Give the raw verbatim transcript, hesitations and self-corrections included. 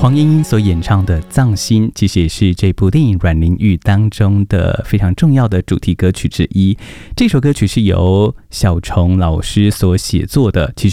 黄莺莺所演唱的《藏心》，其实也是这部电影《阮玲玉》当中的非常重要的主题歌曲之一。这首歌曲是由小虫老师所写作的，其实